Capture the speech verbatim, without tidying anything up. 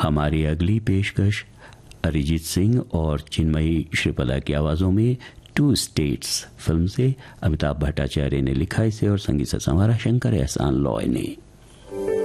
हमारी अगली पेशकश अरिजीत सिंह और चिन्मयी श्रीपला की आवाज़ों में टू स्टेट्स फिल्म से। अमिताभ भट्टाचार्य ने लिखा इसे और संगीत से संवारा शंकर एहसान लॉय ने।